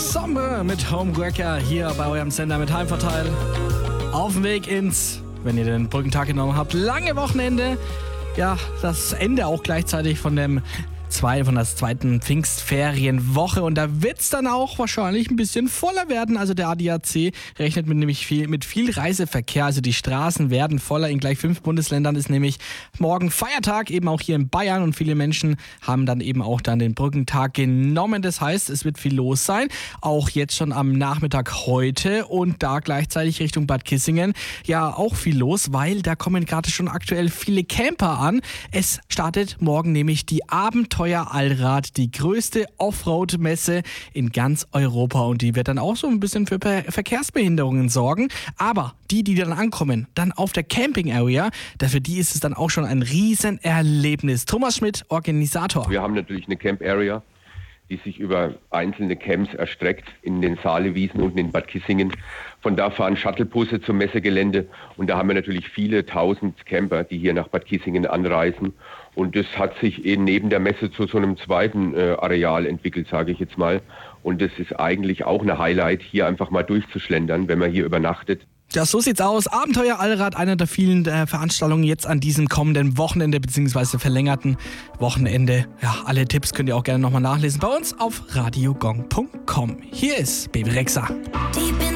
Sommer mit Homewrecker hier bei eurem Sender mit Heimvorteil. Auf dem Weg ins, wenn ihr den Brückentag genommen habt, lange Wochenende. Ja, das Ende auch gleichzeitig von der zweiten Pfingstferienwoche, und da wird es dann auch wahrscheinlich ein bisschen voller werden. Also der ADAC rechnet mit viel Reiseverkehr, also die Straßen werden voller. In gleich 5 Bundesländern ist nämlich morgen Feiertag, eben auch hier in Bayern, und viele Menschen haben dann eben auch dann den Brückentag genommen. Das heißt, es wird viel los sein, auch jetzt schon am Nachmittag heute, und da gleichzeitig Richtung Bad Kissingen ja auch viel los, weil da kommen gerade schon aktuell viele Camper an. Es startet morgen nämlich die Abenteuer Allrad, die größte Offroad-Messe in ganz Europa, und die wird dann auch so ein bisschen für Verkehrsbehinderungen sorgen. Aber die dann ankommen, dann auf der Camping-Area, für die ist es dann auch schon ein Riesenerlebnis. Thomas Schmidt, Organisator. Wir haben natürlich eine Camp-Area, die sich über einzelne Camps erstreckt in den Saalewiesen unten in Bad Kissingen. Von da fahren Shuttlebusse zum Messegelände, und da haben wir natürlich viele tausend Camper, die hier nach Bad Kissingen anreisen. Und das hat sich eben neben der Messe zu so einem zweiten Areal entwickelt, sage ich jetzt mal. Und das ist eigentlich auch eine Highlight, hier einfach mal durchzuschlendern, wenn man hier übernachtet. Ja, so sieht's aus. Abenteuer Allrad, einer der vielen Veranstaltungen jetzt an diesem kommenden Wochenende bzw. verlängerten Wochenende. Ja, alle Tipps könnt ihr auch gerne nochmal nachlesen bei uns auf radiogong.com. Hier ist Baby Rexha.